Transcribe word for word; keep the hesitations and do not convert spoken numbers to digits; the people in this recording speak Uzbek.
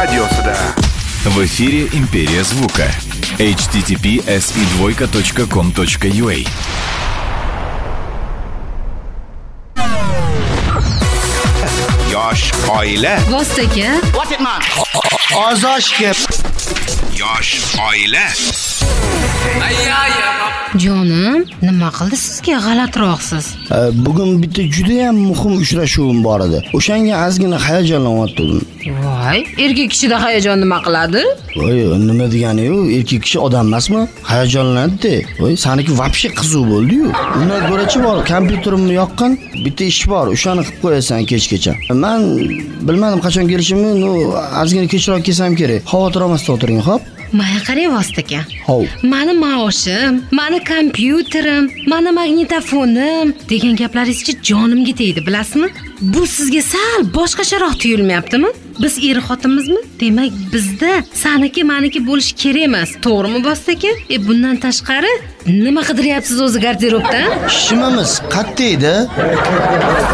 radiosida. В эфире «Империя звука». эйч ти ти пи эс и двойка точка ком точка ю а. Yosh oila. Vostoka. What it man? Ozoshga. Yosh oila. Jonim, nima qildi sizga g'alatiroqsiz? Bugun bitta juda ham muhim uchrashuvim bor edi. O'shanga ozgina hayajonlanyaptim. Voy, erkak kishida hayajon nima qiladi? Voy, nima degani-yu? Erkak kishi odam emasmi? Hayajonlanadi. Voy, saniki vobshe qizuv bo'ldi-yu. Undan ko'rachi bor, kompyuterimni yoqqan, bitta ish bor, o'shani qilib qo'yasan kechgacha. Men bilmadim qachon kelishimni, no, ozgina kechroq kelsam kerak. Xavotir olmasdan o'tiring, xo'p? Maya qarang Vostoka. Hov. Mani maoshim, mani kompyuterim, mani magnitofonim degan gaplaringizcha jonimga tegdi, bilasizmi? Bu sizga sal boshqacharoq tuyulmayaptimi? Biz er xotinmizmi? Demak, bizda saniki maniki bo'lish kerak emas. To'g'rimi, Vostoka? E bundan tashqari nima qidiryapsiz o'zi garderobda? Ishimiz qat'iy-da.